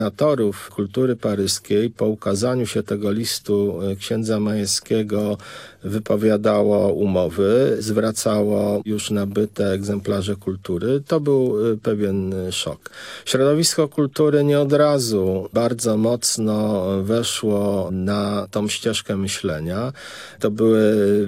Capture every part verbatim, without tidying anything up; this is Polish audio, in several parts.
koordynatorów kultury paryskiej po ukazaniu się tego listu księdza Majewskiego wypowiadało umowy, zwracało już nabyte egzemplarze kultury. To był pewien szok. Środowisko kultury nie od razu bardzo mocno weszło na tą ścieżkę myślenia. To były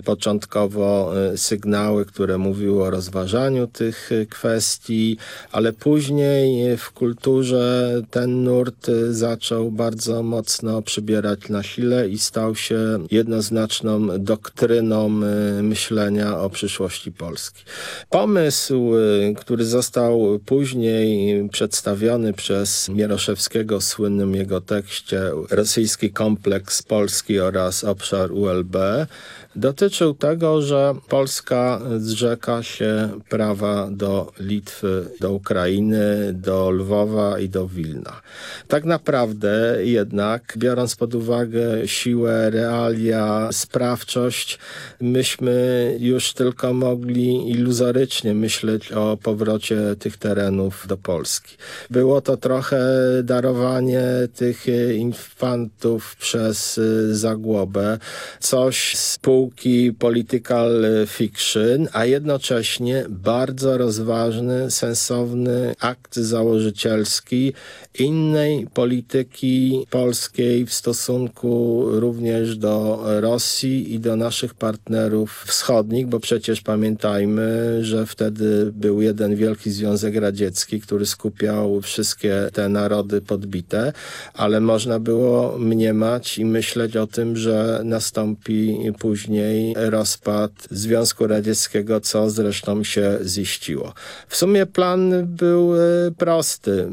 początkowo sygnały, które mówiły o rozważaniu tych kwestii, ale później w kulturze ten nurt zaczął bardzo mocno przybierać na sile i stał się jednoznaczną doktryną myślenia o przyszłości Polski. Pomysł, który został później przedstawiony przez Mieroszewskiego w słynnym jego tekście Rosyjski kompleks Polski oraz obszar U L B, dotyczył tego, że Polska zrzeka się prawa do Litwy, do Ukrainy, do Lwowa i do Wilna. Tak naprawdę jednak, biorąc pod uwagę siłę, realia, sprawczość, myśmy już tylko mogli iluzorycznie myśleć o powrocie tych terenów do Polski. Było to trochę darowanie tych infantów przez Zagłobę, coś z pół political fiction, a jednocześnie bardzo rozważny, sensowny akt założycielski innej polityki polskiej w stosunku również do Rosji i do naszych partnerów wschodnich, bo przecież pamiętajmy, że wtedy był jeden wielki Związek Radziecki, który skupiał wszystkie te narody podbite, ale można było mniemać i myśleć o tym, że nastąpi później rozpad Związku Radzieckiego, co zresztą się ziściło. W sumie plan był prosty.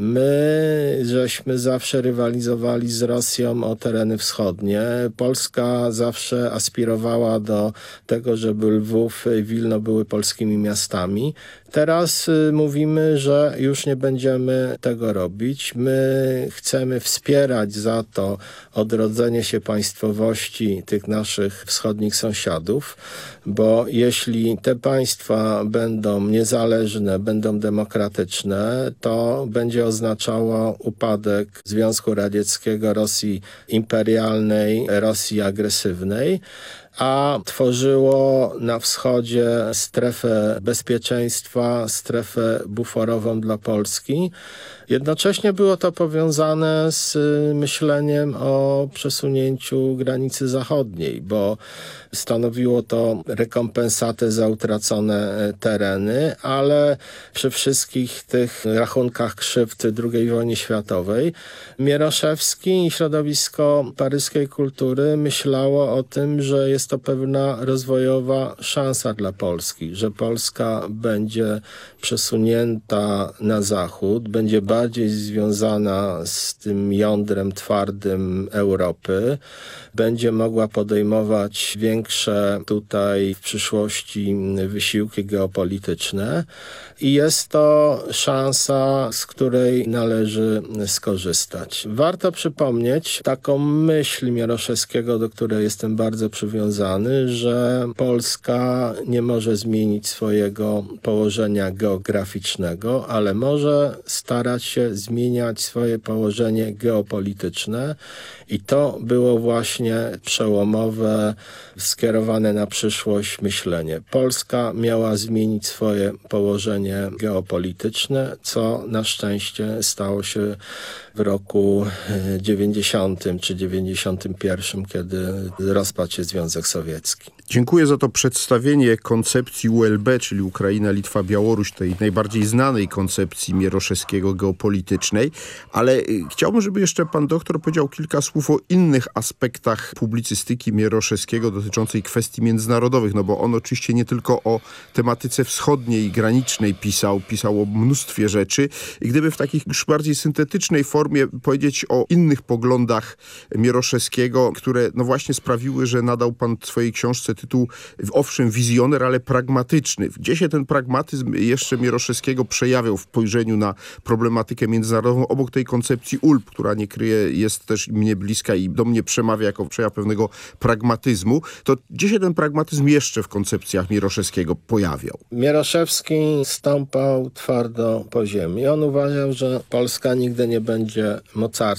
My żeśmy zawsze rywalizowali z Rosją o tereny wschodnie. Polska zawsze aspirowała do tego, żeby Lwów i Wilno były polskimi miastami. Teraz y, mówimy, że już nie będziemy tego robić. My chcemy wspierać za to odrodzenie się państwowości tych naszych wschodnich sąsiadów, bo jeśli te państwa będą niezależne, będą demokratyczne, to będzie oznaczało upadek Związku Radzieckiego, Rosji imperialnej, Rosji agresywnej, a tworzyło na wschodzie strefę bezpieczeństwa, strefę buforową dla Polski. Jednocześnie było to powiązane z myśleniem o przesunięciu granicy zachodniej, bo stanowiło to rekompensatę za utracone tereny, ale przy wszystkich tych rachunkach krzywd drugiej wojny światowej Mieroszewski i środowisko paryskiej kultury myślało o tym, że jest to pewna rozwojowa szansa dla Polski, że Polska będzie przesunięta na zachód, będzie bardziej związana z tym jądrem twardym Europy, będzie mogła podejmować większe tutaj w przyszłości wysiłki geopolityczne i jest to szansa, z której należy skorzystać. Warto przypomnieć taką myśl Mieroszewskiego, do której jestem bardzo przywiązany, że Polska nie może zmienić swojego położenia geograficznego, ale może starać się zmieniać swoje położenie geopolityczne i to było właśnie przełomowe, skierowane na przyszłość myślenie. Polska miała zmienić swoje położenie geopolityczne, co na szczęście stało się w roku dziewięćdziesiątym czy dziewięćdziesiątym pierwszym, kiedy rozpadł się Związek Sowiecki. Dziękuję za to przedstawienie koncepcji U L B, czyli Ukraina, Litwa, Białoruś, tej najbardziej znanej koncepcji Mieroszewskiego geopolitycznej, ale chciałbym, żeby jeszcze pan doktor powiedział kilka słów o innych aspektach publicystyki Mieroszewskiego dotyczącej kwestii międzynarodowych, no bo on oczywiście nie tylko o tematyce wschodniej, granicznej pisał, pisał o mnóstwie rzeczy i gdyby w takiej już bardziej syntetycznej formie powiedzieć o innych poglądach Mieroszewskiego, które no właśnie sprawiły, że nadał pan pan w swojej książce tytuł, owszem, wizjoner, ale pragmatyczny. Gdzie się ten pragmatyzm jeszcze Mieroszewskiego przejawiał w spojrzeniu na problematykę międzynarodową, obok tej koncepcji U L P, która nie kryje, jest też mnie bliska i do mnie przemawia jako przejaw pewnego pragmatyzmu, to gdzie się ten pragmatyzm jeszcze w koncepcjach Mieroszewskiego pojawiał? Mieroszewski stąpał twardo po ziemi. On uważał, że Polska nigdy nie będzie mocarstwem.